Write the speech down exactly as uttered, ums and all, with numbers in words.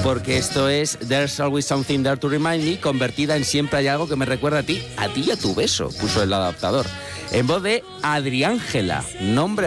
porque esto es There's Always Something There to Remind Me, convertida en Siempre hay algo que me recuerda a ti, a ti y a tu beso, puso el adaptador. En voz de Adriángela, nombre